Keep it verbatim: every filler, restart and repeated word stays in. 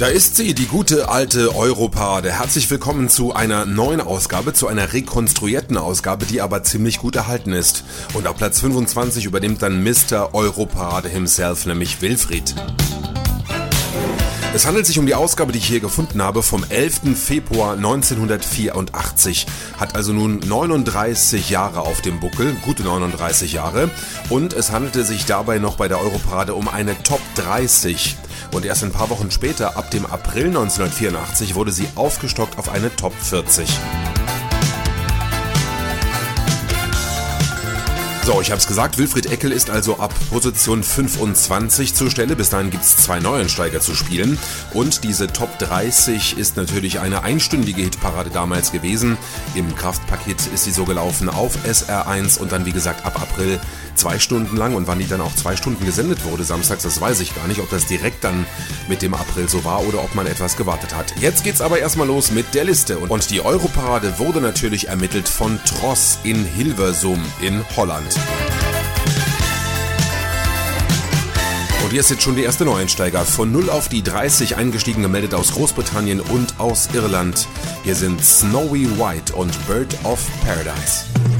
Da ist sie, die gute alte Europade. Herzlich willkommen zu einer neuen Ausgabe, zu einer rekonstruierten Ausgabe, die aber ziemlich gut erhalten ist. Und auf Platz fünfundzwanzig übernimmt dann Mister Europade himself, nämlich Wilfried. Es handelt sich um die Ausgabe, die ich hier gefunden habe, vom elften Februar neunzehnhundertvierundachtzig. Hat also nun neununddreißig Jahre auf dem Buckel, gute neununddreißig Jahre. Und es handelte sich dabei noch bei der Europarade um eine Top dreißig. Und erst ein paar Wochen später, ab dem April neunzehnhundertvierundachtzig, wurde sie aufgestockt auf eine Top vierzig. So, ich hab's gesagt, Wilfried Eckel ist also ab Position fünfundzwanzig zur Stelle. Bis dahin gibt's zwei Neuensteiger zu spielen. Und diese Top dreißig ist natürlich eine einstündige Hitparade damals gewesen. Im Kraftpaket ist sie so gelaufen auf S R eins und dann, wie gesagt, ab April zwei Stunden lang. Und wann die dann auch zwei Stunden gesendet wurde samstags, das weiß ich gar nicht, ob das direkt dann mit dem April so war oder ob man etwas gewartet hat. Jetzt geht's aber erstmal los mit der Liste. Und die Europarade wurde natürlich ermittelt von Tross in Hilversum in Holland. Und hier ist jetzt schon der erste Neueinsteiger. Von null auf die dreißig eingestiegen, gemeldet aus Großbritannien und aus Irland. Hier sind Snowy White und Bird of Paradise.